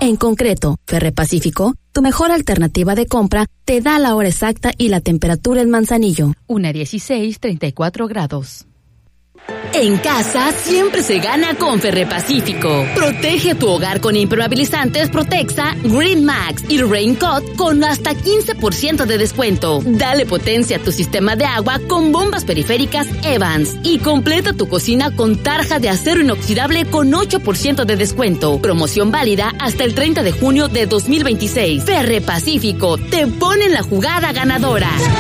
En concreto, Ferre Pacífico, tu mejor alternativa de compra, te da la hora exacta y la temperatura en Manzanillo. 1:16, 34°. En casa siempre se gana con Ferre Pacífico. Protege tu hogar con impermeabilizantes Protexa, Green Max y Raincoat con hasta 15% de descuento. Dale potencia a tu sistema de agua con bombas periféricas Evans y completa tu cocina con tarja de acero inoxidable con 8% de descuento. Promoción válida hasta el 30 de junio de 2026. Ferre Pacífico te pone en la jugada ganadora.